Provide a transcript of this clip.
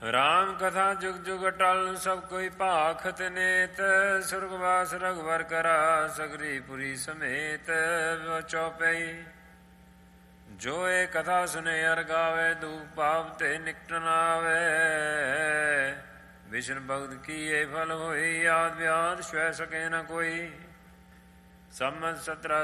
ਰਾਮ ਕਥਾ ਜੁਗ ਜੁਗ ਅਟਲ ਸਭ ਕੋਈ ਭਾਖਤ ਨੇਤ। ਸੁਰਗਵਾਸ ਰਘੁਵਰ ਕਰਾ ਸਗਰੀ ਪੁਰੀ ਸਮੇਤ। ਚੌਪਈ ਜੋ ਇਹ ਕਥਾ ਸੁਨੇ ਅਰ ਗਾਵੇ ਦੂਖ ਪਾਪ ਤੇ ਨਿਕਟ ਨ ਆਵੇ। ਵਿਸ਼ਨ ਭਗਤ ਕੀ ਇਹ ਫਲ ਹੋਈ ਆਦ ਵਿਆਦ ਸਵੈ ਸਕੇ ਨ ਕੋਈ। ਸੰਮਤ 17